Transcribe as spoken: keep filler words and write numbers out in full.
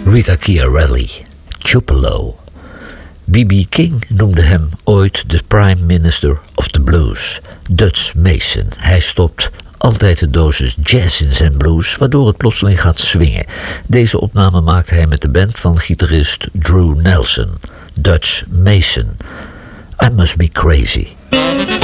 Rita Chiarelli, Tupelo. B B. King noemde hem ooit de Prime Minister of the Blues, Dutch Mason. Hij stopt altijd de dosis jazz in zijn blues, waardoor het plotseling gaat swingen. Deze opname maakte hij met de band van gitarist Drew Nelson, Dutch Mason. I Must Be Crazy.